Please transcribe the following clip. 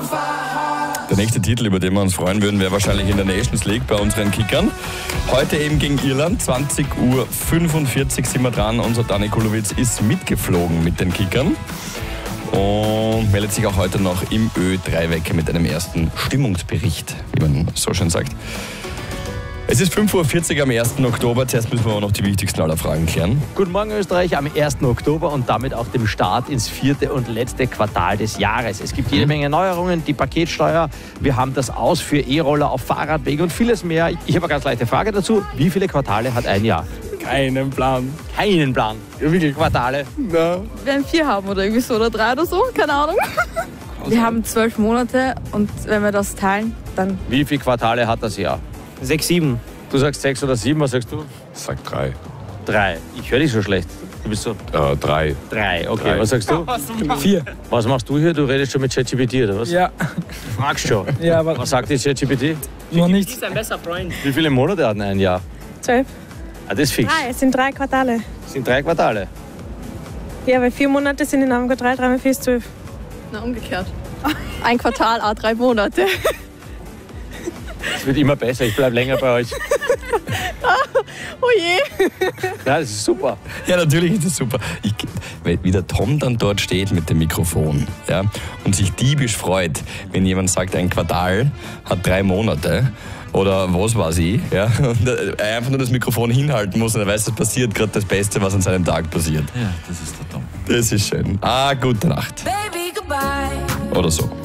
Der nächste Titel, über den wir uns freuen würden, wäre wahrscheinlich in der Nations League bei unseren Kickern. Heute eben gegen Irland, 20:45 Uhr sind wir dran. Unser Dani Kulowitz ist mitgeflogen mit den Kickern und meldet sich auch heute noch im Ö3-Wecker mit einem ersten Stimmungsbericht, wie man so schön sagt. Es ist 5:40 Uhr am 1. Oktober. Zuerst müssen wir aber noch die wichtigsten aller Fragen klären. Guten Morgen Österreich am 1. Oktober und damit auch dem Start ins 4. und letzte Quartal des Jahres. Es gibt jede Menge Neuerungen, die Paketsteuer, wir haben das Aus für E-Roller auf Fahrradwegen und vieles mehr. Ich habe eine ganz leichte Frage dazu. Wie viele Quartale hat ein Jahr? Keinen Plan. Keinen Plan. Wie viele Quartale? Na. Wir werden 4 haben oder irgendwie so oder 3 oder so, keine Ahnung. Wir haben 12 Monate und wenn wir das teilen, dann... Wie viele Quartale hat das Jahr? 6, 7. Du sagst 6 oder 7, was sagst du? Sag 3. 3. Ich höre dich so schlecht. Du bist so... 3. 3, okay. 3. Was sagst du? 4. Was machst du hier? Du redest schon mit ChatGPT, oder was? Ja. Du fragst schon. Ja, aber Was sagt die ChatGPT? noch nicht. ist ein besser Freund. Wie viele Monate hat denn ein Jahr? 12. Ah, das ist fix. Es sind 3 Quartale. Das sind 3 Quartale. Ja, weil 4 Monate sind in einem Quartal, 3 mal 4 ist 12. Na, umgekehrt. Ein Quartal, 3 Monate. Es wird immer besser, ich bleibe länger bei euch. Oh je. Ja, das ist super. Ja, natürlich ist das super. Wie der Tom dann dort steht mit dem Mikrofon, ja, und sich diebisch freut, wenn jemand sagt, ein Quartal hat 3 Monate oder was weiß ich, ja, und er einfach nur das Mikrofon hinhalten muss und er weiß, es passiert gerade das Beste, was an seinem Tag passiert. Ja, das ist der Tom. Das ist schön. Gute Nacht. Baby, goodbye. Oder so.